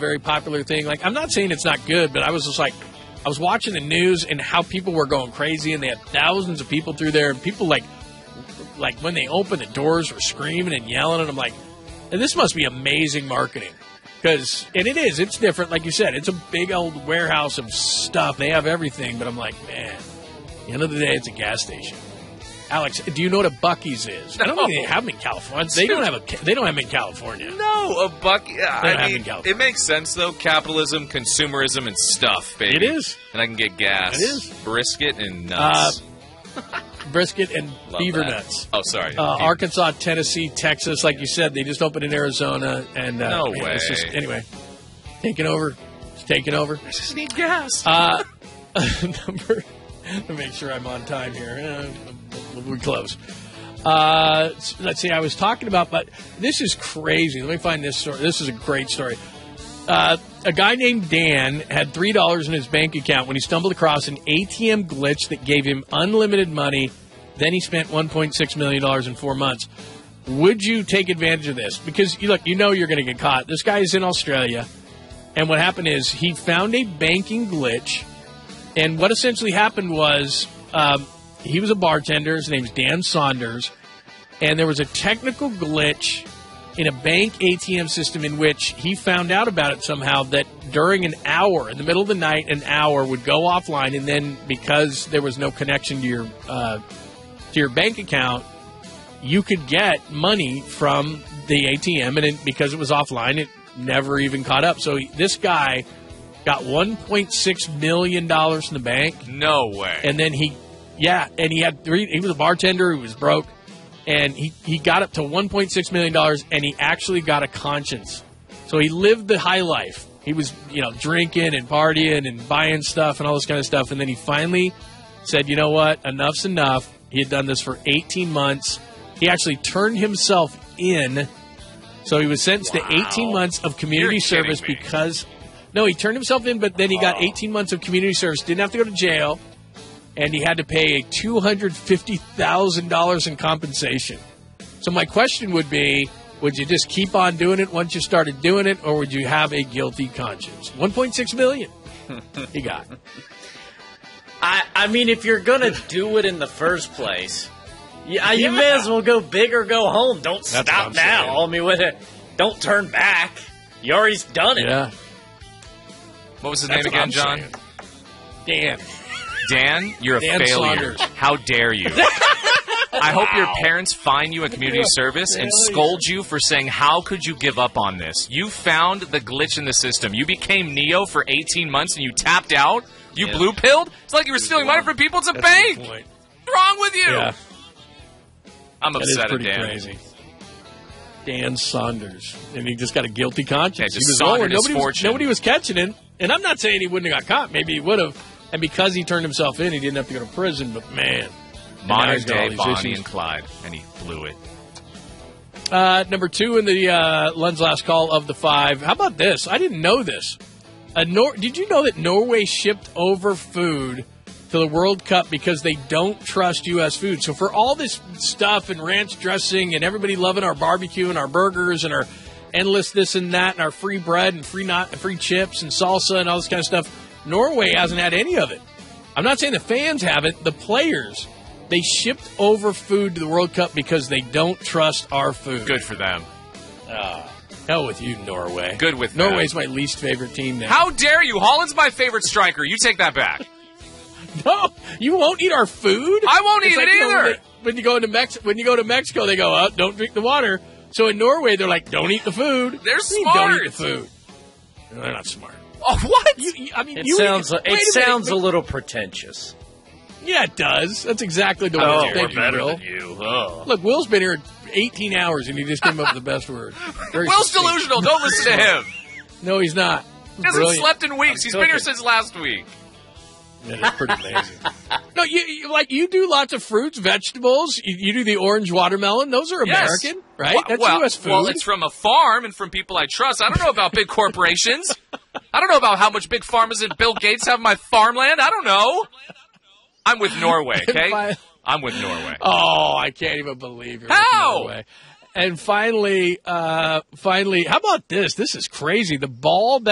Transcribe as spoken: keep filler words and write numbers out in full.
very popular thing. Like, I'm not saying it's not good, but I was just like, I was watching the news and how people were going crazy, and they had thousands of people through there, and people like, like when they opened the doors were screaming and yelling, and I'm like, and this must be amazing marketing. Because, and it is, it's different. Like you said, it's a big old warehouse of stuff. They have everything, but I'm like, man, at the end of the day, it's a gas station. Alex, do you know what a Buc-ee's is? I don't No. think they have them in California. They don't have a. They don't have them in California. No, a buck. Yeah, They don't I have mean, in California. it makes sense though. Capitalism, consumerism, and stuff, baby. It is. And I can get gas. It is. Brisket and nuts. Uh, brisket and Love beaver that. nuts. Oh, sorry. Uh, Beaver. Arkansas, Tennessee, Texas, like you said, they just opened in Arizona, and uh, No man, it's just, way. anyway, taking over. It's taking over. I just need gas. Uh, number. Let me make sure I'm on time here. Uh, we close. Uh, let's see. I was talking about, but this is crazy. Let me find this story. This is a great story. Uh, a guy named Dan had three dollars in his bank account when he stumbled across an A T M glitch that gave him unlimited money. Then he spent one point six million dollars in four months. Would you take advantage of this? Because, you look, you know you're going to get caught. This guy is in Australia, and what happened is he found a banking glitch, and what essentially happened was um, he was a bartender. His name's Dan Saunders, and there was a technical glitch in a bank A T M system in which he found out about it somehow, that during an hour, in the middle of the night, an hour would go offline, and then because there was no connection to your uh, to your bank account, you could get money from the A T M, and it, because it was offline, it never even caught up. So he, this guy got one point six million dollars in the bank, No way. and then he, yeah, and he had three, he was a bartender who was broke, and he, he got up to one point six million dollars, and he actually got a conscience. So he lived the high life. He was, you know, drinking and partying and buying stuff and all this kind of stuff, and then he finally said, you know what, enough's enough. He had done this for eighteen months. He actually turned himself in. So he was sentenced Wow. to eighteen months of community You're service kidding me. because, no, he turned himself in, but then he got Oh. eighteen months of community service, didn't have to go to jail, and he had to pay a two hundred fifty thousand dollars in compensation. So my question would be, would you just keep on doing it once you started doing it, or would you have a guilty conscience? one point six million dollars he got. I, I mean, if you're going to do it in the first place, yeah, you Yeah. may as well go big or go home. Don't That's what stop I'm now. saying. I mean, with it, don't turn back. You already done it. Yeah. What was his That's name what again, I'm John? saying. Dan. Dan, you're a Dan failure. Saunders. How dare you? I hope your parents fine you in community service and scold you for saying, how could you give up on this? You found the glitch in the system. You became Neo for eighteen months and you tapped out? You Yeah. blue-pilled? It's like you were stealing money from people. It's a That's a bank. good point. What's wrong with you? Yeah. I'm That is upset at pretty Dan. crazy. Dan Saunders. And he just got a guilty conscience. Yeah, he just was saundered lower. his Nobody was, fortune. nobody was catching him. And I'm not saying he wouldn't have got caught. Maybe he would have. And because he turned himself in, he didn't have to go to prison. But, man. And now Modern he's got all day these Bonnie issues. and Clyde, and he blew it. Uh, number two in the uh, Lund's last call of the five. How about this? I didn't know this. Uh, Nor- Did you know that Norway shipped over food to the World Cup because they don't trust U S food? So for all this stuff and ranch dressing and everybody loving our barbecue and our burgers and our endless this and that and our free bread and free not free chips and salsa and all this kind of stuff, Norway hasn't had any of it. I'm not saying the fans haven't. The players, they shipped over food to the World Cup because they don't trust our food. Good for them. Hell with you, Norway. Good with them. Norway's my least favorite team now. How dare you? Holland's my favorite striker. You take that back. No, you won't eat our food. I won't It's eat like, it you know, either. when, they- when you go into Mex, when you go to Mexico, they go, oh, "Don't drink the water." So in Norway, they're like, "Don't eat the food." They're What do you mean, Don't eat the smart. food. No, they're not smart. Oh, what? You, you- I mean, It you sounds wait it a sounds minute. a little pretentious. Yeah, it does. That's exactly the way Oh, it's we're thinking, better Will. than you. Oh. Look, Will's been here eighteen hours, and he just came up with the best word. Very Will's succinct. delusional. Don't listen to him. No, he's not. He hasn't Brilliant. slept in weeks. He's been here since last week. That is pretty amazing. No, you, you like you do lots of fruits, vegetables. You, you do the orange watermelon. Those are Yes. American, right? Well, That's well, U S food. Well, it's from a farm and from people I trust. I don't know about big corporations. I don't know about how much big farmers and Bill Gates have my farmland. I don't know. I'm with Norway, okay? Fi- I'm with Norway. Oh, I can't even believe you're How? with Norway. And finally, uh, finally, how about this? This is crazy. The ball